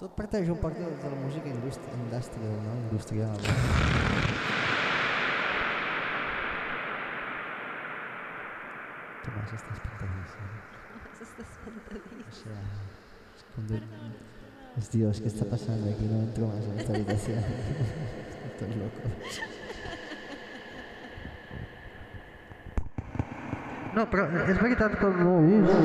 Tot parteix un poc de la música industrial, no? Industrial. Tomàs, estàs espantadíssim. Estàs espantadíssim. O sea, es com de... Dios, ¿qué está pasando aquí? No entro más en esta habitación. Estoy loco. No, però és veritat que no...